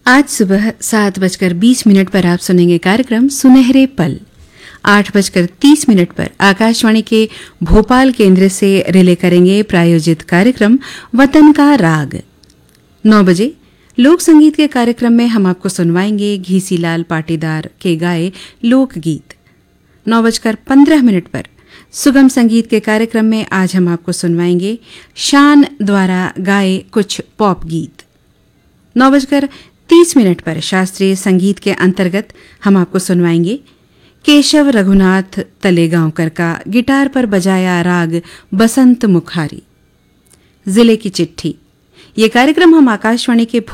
आज सुबह 7:20 पर आप सुनेंगे कार्यक्रम सुनहरे पल। 8:30 पर आकाशवाणी के भोपाल केंद्र से रिले करेंगे प्रायोजित कार्यक्रम वतन का राग। 9 बजे लोक संगीत के कार्यक्रम में हम आपको सुनवाएंगे घीसीलाल पाटीदार के गाए लोकगीत। 9:15 पर सुगम संगीत के कार्यक्रम में आज हम आपको सुनवाएंगे शान द्वारा गाए कुछ पॉप गीत। 9:30 पर शास्त्रीय संगीत के अंतर्गत हम आपको सुनवाएंगे केशव रघुनाथ तलेगांवकर का गिटार पर बजाया राग बसंत मुखारी। जिले की चिट्ठी ये कार्यक्रम हम आकाशवाणी के